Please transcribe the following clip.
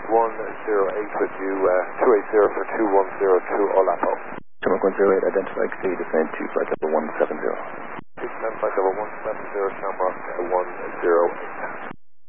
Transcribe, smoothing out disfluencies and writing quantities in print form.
with you, 280 for 2102 Olapo. Shamrock 108, identify exceed, descend to flight level 170. Flight level 170, Shamrock 108.